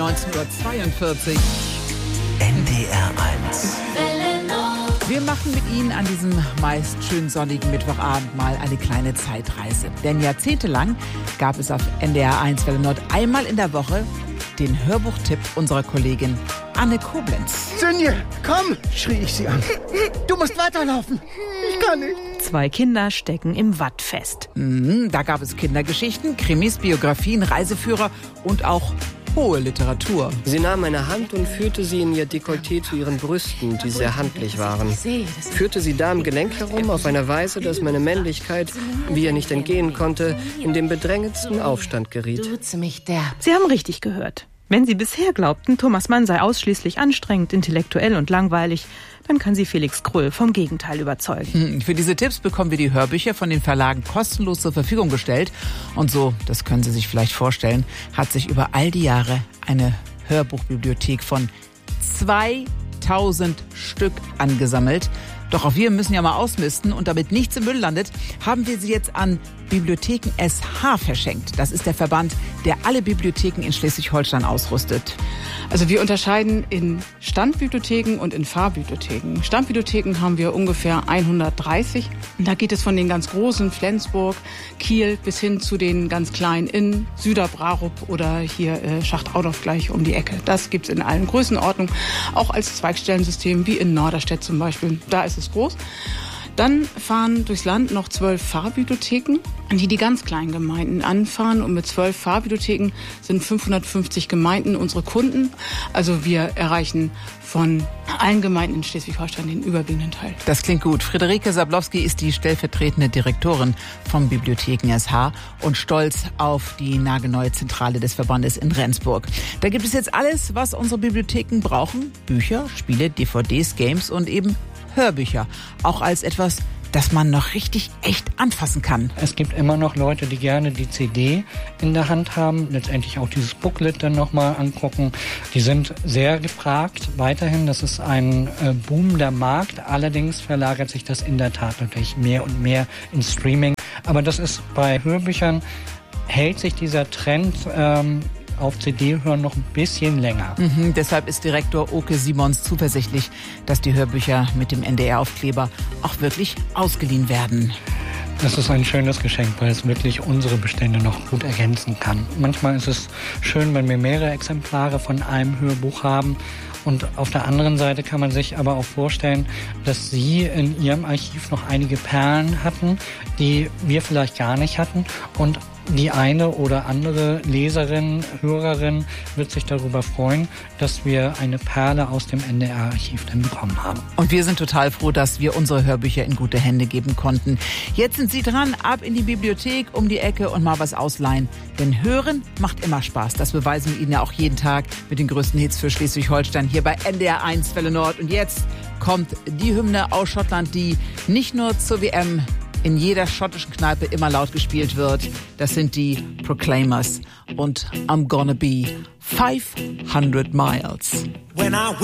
19:42 Uhr. NDR 1. Wir machen mit Ihnen an diesem meist schön sonnigen Mittwochabend mal eine kleine Zeitreise. Denn jahrzehntelang gab es auf NDR 1 Welle Nord einmal in der Woche den Hörbuchtipp unserer Kollegin Anne Koblenz. Sönje, komm, schrie ich sie an. Du musst weiterlaufen. Ich kann nicht. 2 Kinder stecken im Watt fest. Da gab es Kindergeschichten, Krimis, Biografien, Reiseführer und auch hohe Literatur. Sie nahm meine Hand und führte sie in ihr Dekolleté zu ihren Brüsten, die sehr handlich waren. Führte sie da am Gelenk herum auf eine Weise, dass meine Männlichkeit, wie ihr nicht entgehen konnte, in den bedrängendsten Aufstand geriet. Sie haben richtig gehört. Wenn Sie bisher glaubten, Thomas Mann sei ausschließlich anstrengend, intellektuell und langweilig, dann kann Sie Felix Krull vom Gegenteil überzeugen. Für diese Tipps bekommen wir die Hörbücher von den Verlagen kostenlos zur Verfügung gestellt. Und so, das können Sie sich vielleicht vorstellen, hat sich über all die Jahre eine Hörbuchbibliothek von 2000 Stück angesammelt. Doch auch wir müssen ja mal ausmisten und damit nichts im Müll landet, haben wir sie jetzt an Bibliotheken SH verschenkt. Das ist der Verband, der alle Bibliotheken in Schleswig-Holstein ausrüstet. Also wir unterscheiden in Standbibliotheken und in Fahrbibliotheken. Standbibliotheken haben wir ungefähr 130. Da geht es von den ganz großen, Flensburg, Kiel, bis hin zu den ganz kleinen in Süderbrarup oder hier Schacht-Audorf gleich um die Ecke. Das gibt's in allen Größenordnungen, auch als Zweigstellensystem wie in Norderstedt zum Beispiel. Da ist es groß. Dann fahren durchs Land noch 12 Fahrbibliotheken, die ganz kleinen Gemeinden anfahren. Und mit 12 Fahrbibliotheken sind 550 Gemeinden unsere Kunden. Also wir erreichen von allen Gemeinden in Schleswig-Holstein den überwiegenden Teil. Das klingt gut. Friederike Sablowski ist die stellvertretende Direktorin vom Bibliotheken SH und stolz auf die nagelneue Zentrale des Verbandes in Rendsburg. Da gibt es jetzt alles, was unsere Bibliotheken brauchen. Bücher, Spiele, DVDs, Games und eben Hörbücher. Auch als etwas, das man noch richtig echt anfassen kann. Es gibt immer noch Leute, die gerne die CD in der Hand haben, letztendlich auch dieses Booklet dann nochmal angucken. Die sind sehr gefragt weiterhin. Das ist ein boomender Markt. Allerdings verlagert sich das in der Tat natürlich mehr und mehr ins Streaming. Aber das ist bei Hörbüchern, hält sich dieser Trend auf CD hören noch ein bisschen länger. Deshalb ist Direktor Oke Simons zuversichtlich, dass die Hörbücher mit dem NDR-Aufkleber auch wirklich ausgeliehen werden. Das ist ein schönes Geschenk, weil es wirklich unsere Bestände noch gut ergänzen kann. Manchmal ist es schön, wenn wir mehrere Exemplare von einem Hörbuch haben. Und auf der anderen Seite kann man sich aber auch vorstellen, dass Sie in Ihrem Archiv noch einige Perlen hatten, die wir vielleicht gar nicht hatten. Und die eine oder andere Leserin, Hörerin wird sich darüber freuen, dass wir eine Perle aus dem NDR-Archiv dann bekommen haben. Und wir sind total froh, dass wir unsere Hörbücher in gute Hände geben konnten. Jetzt sind Sie dran, ab in die Bibliothek, um die Ecke und mal was ausleihen. Denn Hören macht immer Spaß. Das beweisen wir Ihnen ja auch jeden Tag mit den größten Hits für Schleswig-Holstein hier bei NDR 1 Welle Nord. Und jetzt kommt die Hymne aus Schottland, die nicht nur zur WM in jeder schottischen Kneipe immer laut gespielt wird. Das sind die Proclaimers und I'm Gonna Be 500 Miles.